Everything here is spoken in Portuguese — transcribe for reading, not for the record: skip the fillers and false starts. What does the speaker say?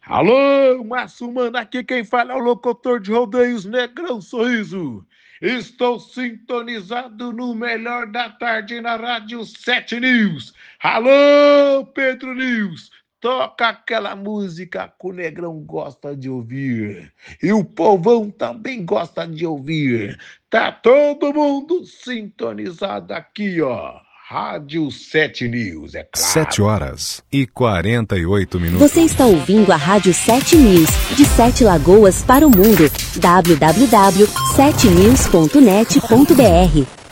Alô, Márcio Mano, aqui quem fala é o locutor de rodeios Negrão Sorriso. Estou sintonizado no melhor da tarde na Rádio 7 News. Alô, Pedro News, toca aquela música que o Negrão gosta de ouvir. E o povão também gosta de ouvir. Tá todo mundo sintonizado aqui, ó. Rádio 7 News, é Sete claro. horas e 48 minutos. Você está ouvindo a Rádio 7 News, de 7 Lagoas para o mundo. www.7news.net.br